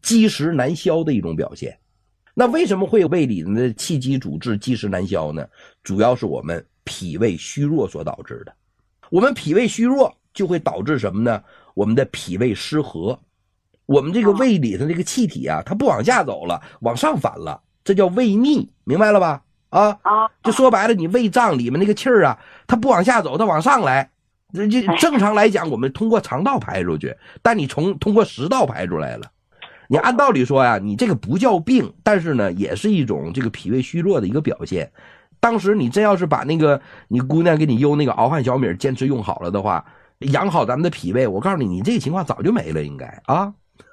积食难消的一种表现。那为什么会有胃里的气机阻滞、积食难消呢？主要是我们脾胃虚弱所导致的。我们脾胃虚弱就会导致什么呢？我们的脾胃失和，我们这个胃里头这个气体啊，它不往下走了，往上反了，这叫胃逆，明白了吧？就说白了，你胃脏里面那个气儿啊，它不往下走，它往上来。正常来讲，我们通过肠道排出去，但你通过食道排出来了。你按道理说呀，你这个不叫病，但是呢，也是一种这个脾胃虚弱的一个表现。当时你真要是把那个你姑娘给你邮那个熬汉小米坚持用好了的话，养好咱们的脾胃，我告诉你，你这个情况早就没了，应该啊。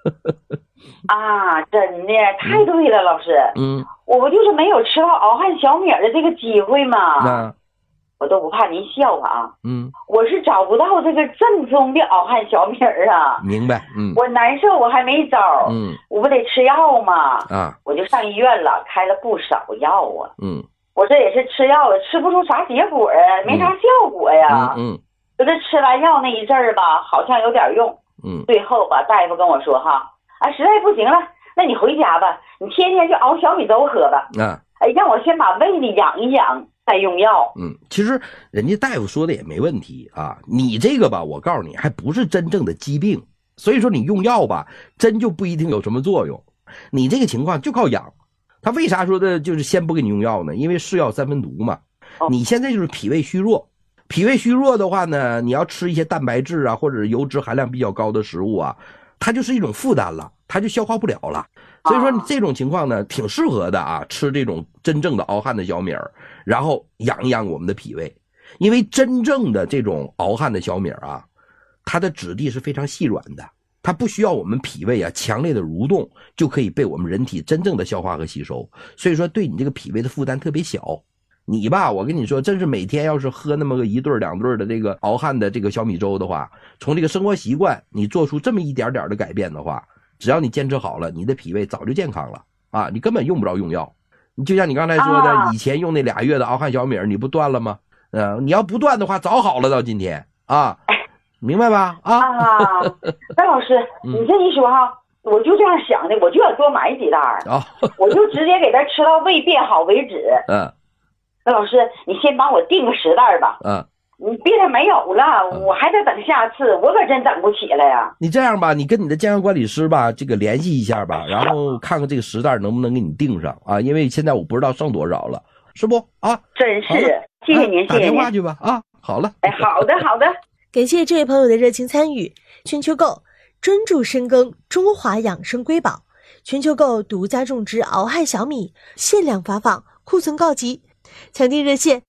真的太对了，老师。我就是没有吃到熬汉小米的这个机会嘛。我都不怕您笑话啊。我是找不到这个正宗的熬汉小米啊。 明白。 我难受，我还没招。我不得吃药吗？我就上医院了，开了不少药啊。我这也是吃药了，吃不出啥结果啊，没啥效果呀。我这吃完药那一阵儿吧，好像有点用。最后吧，大夫跟我说哈，实在不行了，那你回家吧，你天天就熬小米粥喝吧。让我先把胃里养一养，再用药。 其实人家大夫说的也没问题啊。你这个吧，我告诉你，还不是真正的疾病，所以说你用药吧，真就不一定有什么作用。你这个情况就靠养。他为啥说的就是先不给你用药呢？因为是药三分毒嘛。你现在就是脾胃虚弱。脾胃虚弱的话呢，你要吃一些蛋白质啊，或者油脂含量比较高的食物啊，它就是一种负担了，它就消化不了了。所以说你这种情况呢，挺适合的啊，吃这种真正的熬汉的小米儿，然后养一养我们的脾胃。因为真正的这种熬汉的小米儿啊，它的质地是非常细软的，它不需要我们脾胃啊强烈的蠕动，就可以被我们人体真正的消化和吸收。所以说对你这个脾胃的负担特别小。你吧，我跟你说，真是每天要是喝那么个一顿两顿的这个熬汉的这个小米粥的话，从这个生活习惯你做出这么一点点的改变的话，只要你坚持好了，你的脾胃早就健康了啊！你根本用不着用药。你就像你刚才说的，以前用那2月的熬汉小米，你不断了吗？你要不断的话，早好了到今天啊，明白吧？ 那老师，你这一说哈，我就这样想的，我就要多买几袋我就直接给他吃到胃变好为止。那老师，你先帮我订个10袋吧。你别的没有了，我还得等下次，我可真等不起了呀。 你这样吧，你跟你的健康管理师吧，这个联系一下吧，然后看看这个10袋能不能给你订上啊？因为现在我不知道剩多少了，是不啊？ 真是，谢谢您，谢谢您。 打电话去吧啊！好了， 好的好的。 感谢这位朋友的热情参与。全球购专注深耕中华养生瑰宝，全球购独家种植熬汉小米，限量发放，库存告急。抢订热线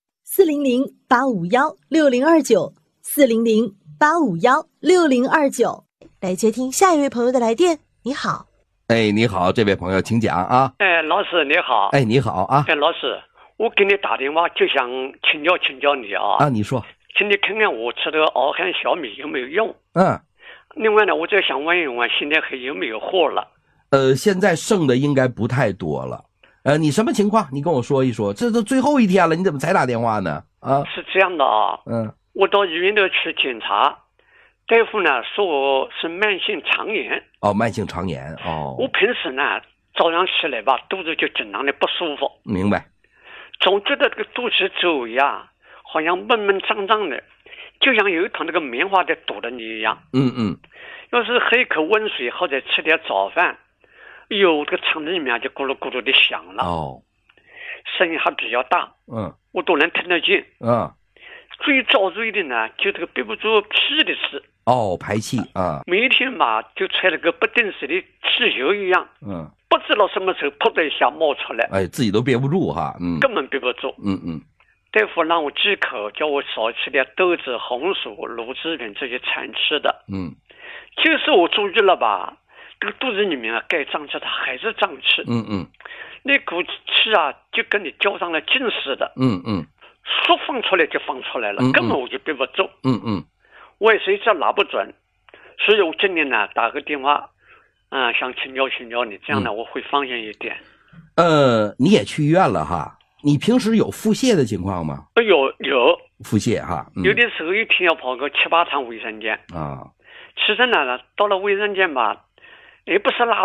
400-851-6029，400-851-6029。来接听下一位朋友的来电。你好。 你好，这位朋友请讲啊。 老师你好。 你好啊。 老师，我给你打电话就想请教你啊。 你说。 请你看看我吃的熬汉小米有没有用。另外呢，我就想问一问，现在还有没有货了？ 现在剩的应该不太多了。你什么情况？你跟我说一说。这都最后一天了，你怎么才打电话呢？ 是这样的啊。我到医院里去检查，大夫呢说我是慢性肠炎。 慢性肠炎。 我平时呢早上起来吧，肚子就经常的不舒服。 明白。 总觉得这个肚子周围啊，好像闷闷胀胀的，就像有一团那个棉花在堵着你一样。要是喝一口温水或者吃点早饭，这个肠子里面就咕噜咕噜的响了。声音还比较大。我都能听得见。最遭罪的呢，就这个憋不住气的事。 排气啊。 每一天嘛，就揣了个不定时的气球一样。不知道什么时候噗的一下冒出来。 自己都憋不住哈。 根本憋不住。大夫让我忌口，叫我少吃点豆子、红薯、乳制品这些常吃的。就是我注意了吧，这个肚子里面啊，该胀气它还是胀气。那股气啊，就跟你浇上了劲似的。说放出来就放出来了。根本我就憋不住。我也是一直拿不准，所以我今天呢打个电话，想请教你，这样呢我会放心一点。 你也去医院了哈？你平时有腹泻的情况吗？ 有腹泻哈。 有的时候一天要跑个7-8趟卫生间。其实呢，到了卫生间吧，也不是拉